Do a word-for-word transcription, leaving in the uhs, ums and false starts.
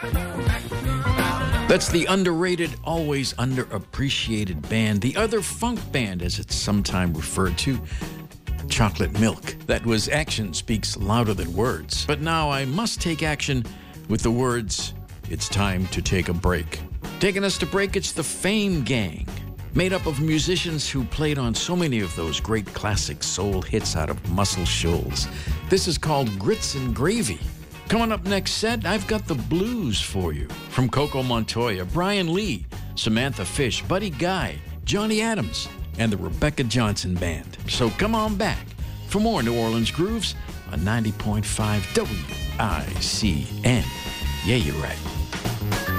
That's the underrated, always underappreciated band, the other funk band, as it's sometimes referred to, Chocolate Milk. That was Action Speaks Louder Than Words. But now I must take action with the words, it's time to take a break. Taking us to break, it's the Fame Gang, made up of musicians who played on so many of those great classic soul hits out of Muscle Shoals. This is called Grits and Gravy. Coming up next set, I've got the blues for you. From Coco Montoya, Brian Lee, Samantha Fish, Buddy Guy, Johnny Adams, and the Rebecca Johnson Band. So come on back for more New Orleans Grooves on ninety point five W I C N. Yeah, you're right.